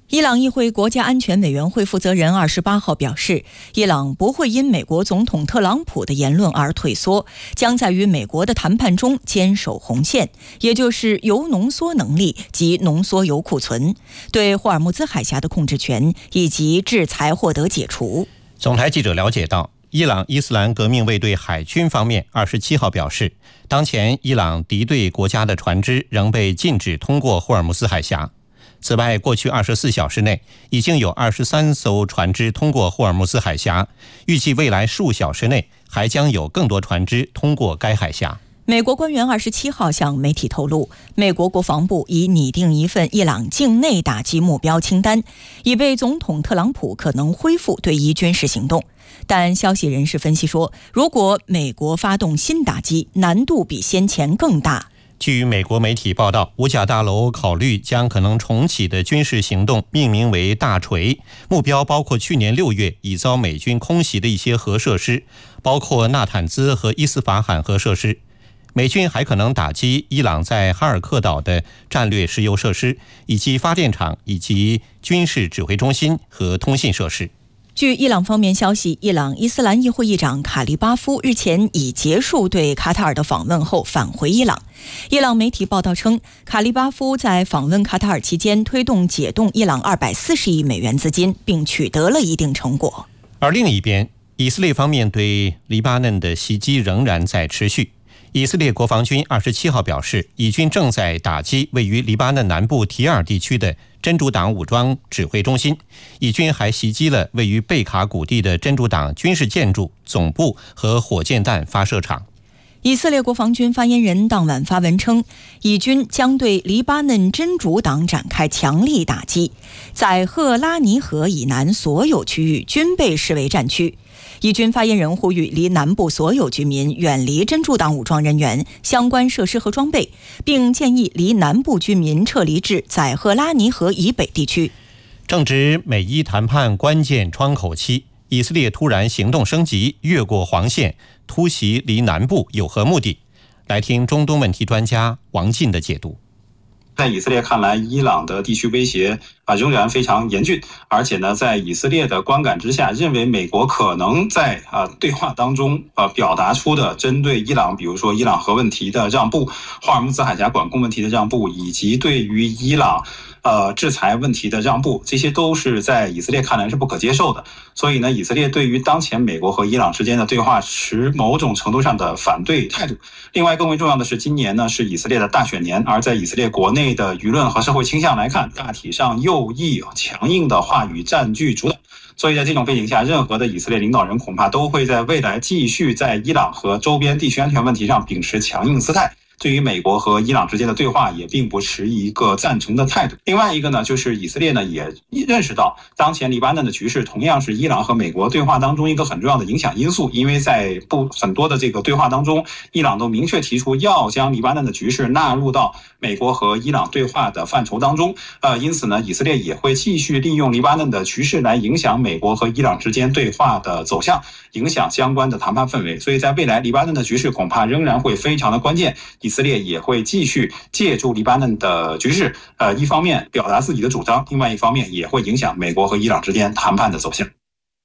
伊朗议会国家安全委员会负责人28号表示，伊朗不会因美国总统特朗普的言论而退缩，将在与美国的谈判中坚守红线，也就是铀浓缩能力及浓缩铀库存，对霍尔木兹海峡的控制权以及制裁获得解除。 总台记者了解到，伊朗伊斯兰革命卫队海军方面27号表示，当前伊朗敌对国家的船只仍被禁止通过霍尔木兹海峡。此外，过去24小时内已经有23艘船只通过霍尔木兹海峡，预计未来数小时内还将有更多船只通过该海峡。 美国官员27号向媒体透露，美国国防部已拟定一份伊朗境内打击目标清单，以备总统特朗普可能恢复对伊军事行动。但消息人士分析说，如果美国发动新打击，难度比先前更大。 据美国媒体报道，五角大楼考虑将可能重启的军事行动命名为大锤，目标包括去年6月已遭美军空袭的一些核设施，包括纳坦兹和伊斯法罕核设施。美军还可能打击伊朗在哈尔克岛的战略石油设施，以及发电厂以及军事指挥中心和通信设施。 据伊朗方面消息，伊朗伊斯兰议会议长卡利巴夫日前已结束对卡塔尔的访问后返回伊朗。伊朗媒体报道称，卡利巴夫在访问卡塔尔期间推动解冻伊朗240亿美元资金，并取得了一定成果。 而另一边，以色列方面对黎巴嫩的袭击仍然在持续。以色列国防军27号表示，以军正在打击位于黎巴嫩南部提尔地区的真主党武装指挥中心，以军还袭击了位于贝卡谷地的真主党军事建筑总部和火箭弹发射场。 以色列国防军发言人当晚发文称，以军将对黎巴嫩真主党展开强力打击，在赫拉尼河以南所有区域均被视为战区。以军发言人呼吁离南部所有居民远离真主党武装人员、相关设施和装备，并建议离南部居民撤离至在赫拉尼河以北地区。 正值美伊谈判关键窗口期，以色列突然行动升级，越过黄线突袭离南部有何目的？来听中东问题专家王进的解读。 在以色列看来，伊朗的地区威胁仍然非常严峻，而且呢，在以色列的观感之下，认为美国可能在对话当中表达出的针对伊朗，比如说伊朗核问题的让步、霍尔木兹海峡管控问题的让步，以及对于伊朗制裁问题的让步，这些都是在以色列看来是不可接受的。所以呢，以色列对于当前美国和伊朗之间的对话持某种程度上的反对态度。另外，更为重要的是，今年呢是以色列的大选年，而在以色列国内的舆论和社会倾向来看，大体上右翼强硬的话语占据主导。所以在这种背景下，任何的以色列领导人恐怕都会在未来继续在伊朗和周边地区安全问题上秉持强硬姿态。对于美国和伊朗之间的对话也并不持一个赞成的态度。另外一个呢，就是以色列呢也认识到，当前黎巴嫩的局势同样是伊朗和美国对话当中一个很重要的影响因素，因为在很多的这个对话当中，伊朗都明确提出要将黎巴嫩的局势纳入到美国和伊朗对话的范畴当中。因此呢，以色列也会继续利用黎巴嫩的局势来影响美国和伊朗之间对话的走向，影响相关的谈判氛围。所以在未来，黎巴嫩的局势恐怕仍然会非常的关键。以色列也会继续借助黎巴嫩的局势，一方面表达自己的主张，另外一方面也会影响美国和伊朗之间谈判的走向。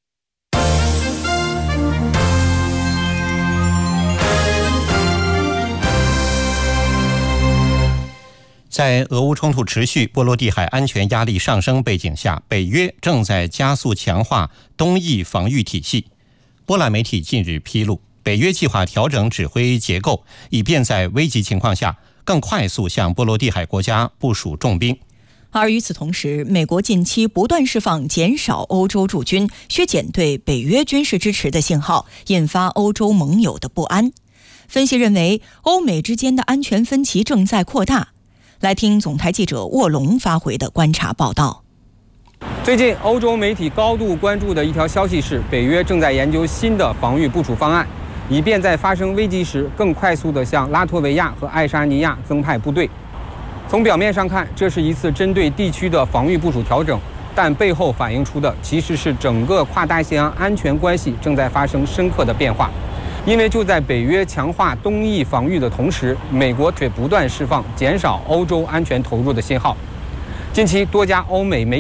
在俄乌冲突持续、波罗的海安全压力上升背景下，北约正在加速强化东翼防御体系。波兰媒体近日披露，北约计划调整指挥结构，以便在危急情况下更快速向波罗的海国家部署重兵。 而与此同时，美国近期不断释放减少欧洲驻军、削减对北约军事支持的信号，引发欧洲盟友的不安。分析认为，欧美之间的安全分歧正在扩大。来听总台记者沃龙发回的观察报道。 最近，欧洲媒体高度关注的一条消息是，北约正在研究新的防御部署方案，以便在发生危机时更快速地向拉脱维亚和爱沙尼亚增派部队。从表面上看，这是一次针对地区的防御部署调整，但背后反映出的其实是整个跨大西洋安全关系正在发生深刻的变化。因为就在北约强化东翼防御的同时，美国却不断释放减少欧洲安全投入的信号。近期，多家欧美媒